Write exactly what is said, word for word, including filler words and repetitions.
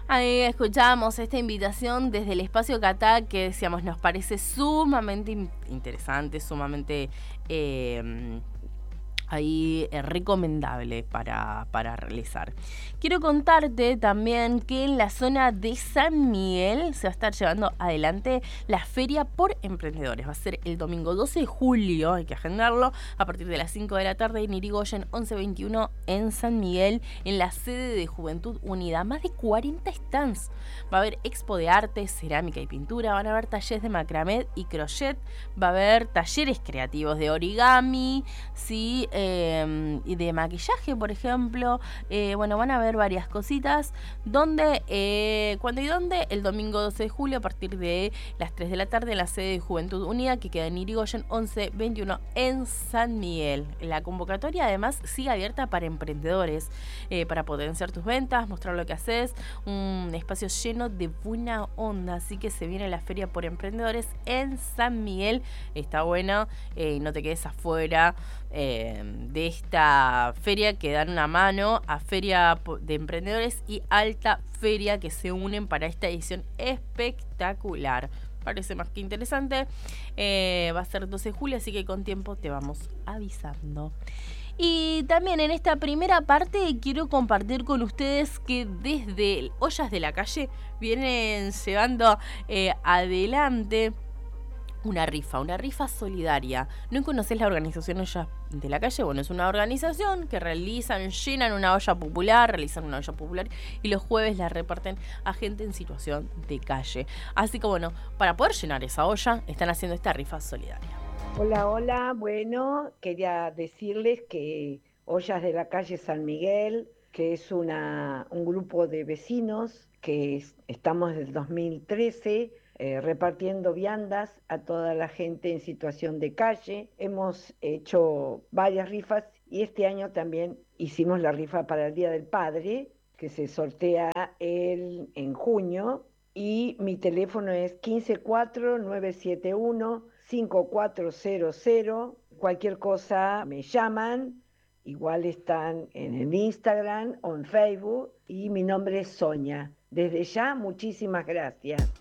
Ahí escuchábamos esta invitación desde el Espacio Catá que decíamos nos parece sumamente in- interesante, sumamente eh, ahí eh, recomendable para, para realizar. Quiero contarte también que en la zona de San Miguel se va a estar llevando adelante la Feria por Emprendedores. Va a ser el domingo doce de julio, hay que agendarlo, a partir de las cinco de la tarde en Irigoyen once veintiuno en San Miguel, en la sede de Juventud Unida. Más de cuarenta stands. Va a haber expo de arte, cerámica y pintura, van a haber talleres de macramé y crochet, va a haber talleres creativos de origami, sí, eh, y de maquillaje, por ejemplo. Eh, bueno, van a haber varias cositas. ¿Dónde? Eh, ¿Cuándo y dónde? El domingo doce de julio a partir de las tres de la tarde en la sede de Juventud Unida, que queda en Irigoyen once veintiuno en San Miguel. La convocatoria además sigue abierta para emprendedores, eh, para potenciar tus ventas, mostrar lo que haces, un espacio lleno de buena onda. Así que se viene la Feria por Emprendedores en San Miguel. Está bueno, eh, no te quedes afuera eh, de esta feria, que dan una mano a Feria de Emprendedores y Alta Feria, que se unen para esta edición espectacular. Parece más que interesante. Eh, va a ser doce de julio, así que con tiempo te vamos avisando. Y también en esta primera parte quiero compartir con ustedes que desde Ollas de la Calle vienen llevando eh, adelante una rifa, una rifa solidaria. ¿No conocés la organización Ollas de la Calle? Bueno, es una organización que realizan, llenan una olla popular, realizan una olla popular y los jueves la reparten a gente en situación de calle. Así que bueno, para poder llenar esa olla, están haciendo esta rifa solidaria. Hola, hola. Bueno, quería decirles que Ollas de la Calle San Miguel, que es una, un grupo de vecinos que es- estamos desde el dos mil trece eh, repartiendo viandas a toda la gente en situación de calle. Hemos hecho varias rifas y este año también hicimos la rifa para el Día del Padre, que se sortea el, en junio. Y mi teléfono es uno cinco cuatro nueve siete uno cinco cuatro cero cero. Cualquier cosa me llaman. Igual están en el Instagram o en Facebook. Y mi nombre es Sonia. Desde ya, muchísimas gracias.